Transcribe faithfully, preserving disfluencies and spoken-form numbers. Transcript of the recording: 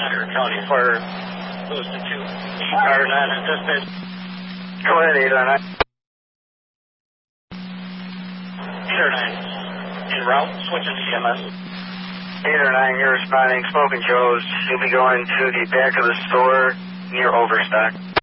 Center County Fire, Lewiston two. eight R nine and dispatch. Go ahead, eight R nine. eight R nine. En route, switching to E M S. eight R nine, you're responding. Smoke and Joe's. You'll be going to the back of the store near Overstock.